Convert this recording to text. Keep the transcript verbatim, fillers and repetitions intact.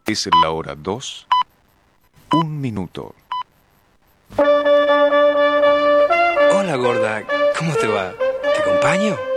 Es la hora dos, un minuto. Hola, gorda. ¿Cómo te va? ¿Te acompaño?